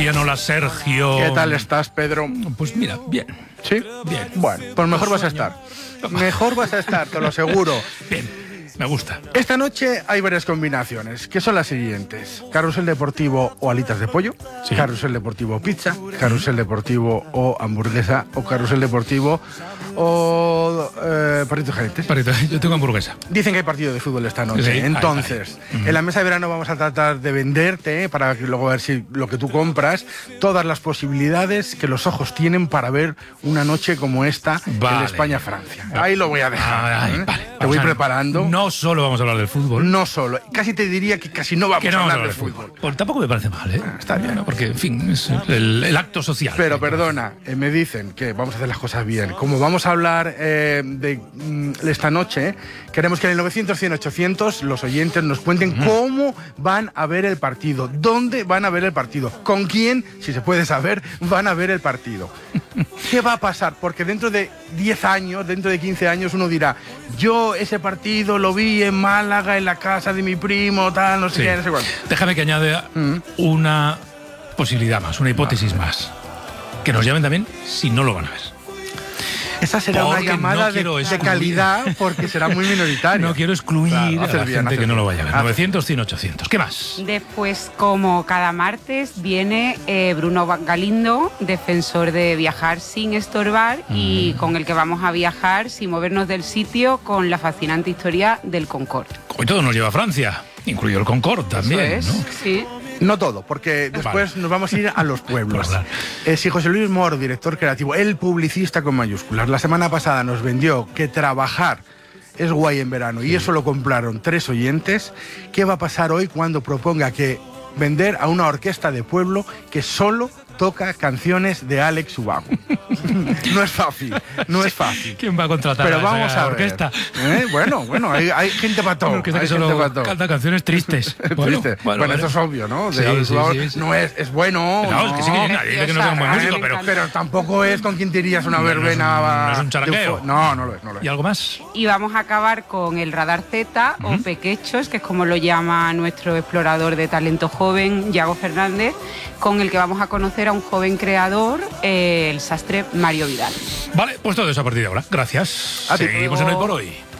Cristiano, hola Sergio. ¿Qué tal estás, Pedro? Pues mira, bien. ¿Sí? Bien. Bueno, pues mejor vas a estar. Mejor vas a estar, te lo aseguro. Bien. Me gusta. Esta noche hay varias combinaciones, que son las siguientes: carrusel deportivo o alitas de pollo, Sí. carrusel deportivo o pizza, carrusel deportivo o hamburguesa, o carrusel deportivo o perritos calientes. Yo tengo hamburguesa. Dicen que hay partido de fútbol esta noche. Sí, Entonces, en la mesa de verano vamos a tratar de venderte, para que luego ver si lo que tú compras, todas las posibilidades que los ojos tienen para ver una noche como esta Vale. en España-Francia. Ahí lo voy a dejar. Vale. Te voy preparando. No solo vamos a hablar del fútbol. No solo. Casi te diría que casi no vamos Que no a vamos hablar de fútbol. Pues tampoco me parece mal, ¿eh? Está bien. Porque, en fin, es el acto social. Pero perdona, me dicen que vamos a hacer las cosas bien. Como vamos a hablar de esta noche, queremos que en el 900, 100, 800 los oyentes nos cuenten cómo van a ver el partido, dónde van a ver el partido, con quién, si se puede saber, van a ver el partido. ¿Qué va a pasar? Porque dentro de 10 años, dentro de 15 años, uno dirá: yo ese partido lo vi en Málaga, en la casa de mi primo, tal, no sé qué, no sé cuánto. Déjame que añade una posibilidad más, una hipótesis más. Que nos llamen también si no lo van a ver. Esa será Porque una llamada no quiero de excluir. calidad, porque será muy minoritaria. No quiero excluir Claro, a haces la bien, gente haces que no bien. lo vaya a ver. Haces- 900, 100, 800. ¿Qué más? Después, como cada martes, viene Bruno Galindo, defensor de viajar sin estorbar y con el que vamos a viajar sin movernos del sitio con la fascinante historia del Concorde. Hoy todo nos lleva a Francia, incluido el Concorde también, Eso es, ¿no? sí. No todo, porque después nos vamos a ir a los pueblos. Claro. Si José Luis Moro, director creativo, el publicista con mayúsculas, la semana pasada nos vendió que trabajar es guay en verano y eso lo compraron 3 oyentes, ¿qué va a pasar hoy cuando proponga que vender a una orquesta de pueblo que solo toca canciones de Alex Ubago? No es fácil, no es fácil. ¿Quién va a contratar Pero a esa vamos a ver. orquesta? Bueno, hay gente para todo. Una orquesta que Hay gente solo para todo. canta canciones tristes. Triste. Bueno, eso es obvio, ¿no? De Alex Ubago no es bueno. No, es que sí que nadie dice que no sea un buen músico, pero tampoco es con quien te irías una verbena. no es un charangueo. No lo es. ¿Y algo más? Y vamos a acabar con el Radar Z o Pequechos, que es como lo llama nuestro explorador de talento joven, Yago Fernández, con el que vamos a conocer a un joven creador, el sastre Mario Vidal. Vale, pues todo eso a partir de ahora. Gracias. A ti. Seguimos en Hoy por Hoy.